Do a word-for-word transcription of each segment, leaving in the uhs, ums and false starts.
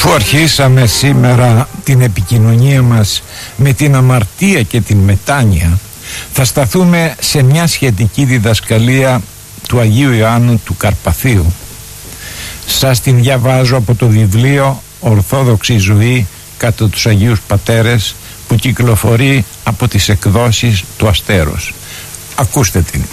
Αφού αρχίσαμε σήμερα την επικοινωνία μας με την αμαρτία και την μετάνοια, θα σταθούμε σε μια σχετική διδασκαλία του Αγίου Ιωάννου του Καρπαθίου. Σας την διαβάζω από το βιβλίο Ορθόδοξη Ζωή κατά τους Αγίους Πατέρες, που κυκλοφορεί από τις εκδόσεις του Αστέρος. Ακούστε την.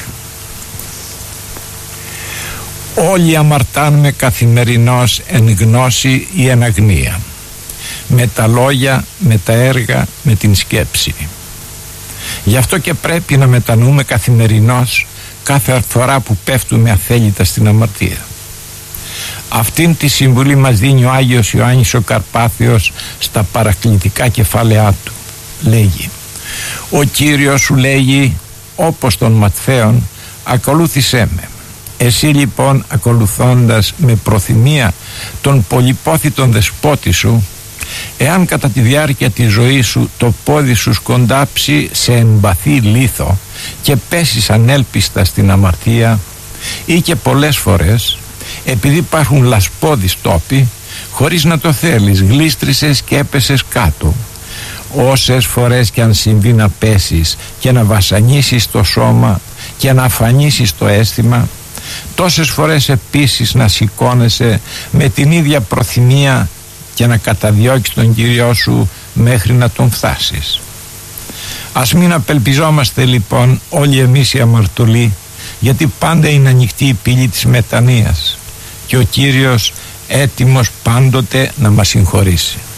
Όλοι αμαρτάνουμε καθημερινώς εν γνώση ή εν αγνία, με τα λόγια, με τα έργα, με την σκέψη. Γι' αυτό και πρέπει να μετανοούμε καθημερινώς κάθε φορά που πέφτουμε αθέλητα στην αμαρτία. Αυτήν τη συμβουλή μας δίνει ο Άγιος Ιωάννης ο Καρπάθιος στα παρακλητικά κεφάλαιά του. Λέγει: ο Κύριος σου λέγει, όπως τον Ματθαίον, ακολούθησέ με. Εσύ λοιπόν, ακολουθώντας με προθυμία τον πολυπόθητον δεσπότη σου, εάν κατά τη διάρκεια της ζωής σου το πόδι σου σκοντάψει σε εμπαθή λίθο και πέσεις ανέλπιστα στην αμαρτία, ή και πολλές φορές, επειδή υπάρχουν λασπώδεις τόποι, χωρίς να το θέλεις γλίστρισες και έπεσες κάτω, όσες φορές και αν συμβεί να πέσεις και να βασανίσεις το σώμα και να αφανίσεις το αίσθημα, τόσες φορές επίσης να σηκώνεσαι με την ίδια προθυμία και να καταδιώκεις τον Κύριό σου μέχρι να τον φτάσεις. Ας μην απελπιζόμαστε λοιπόν όλοι εμείς οι αμαρτωλοί, γιατί πάντα είναι ανοιχτή η πύλη της μετανοίας και ο Κύριος έτοιμος πάντοτε να μας συγχωρήσει.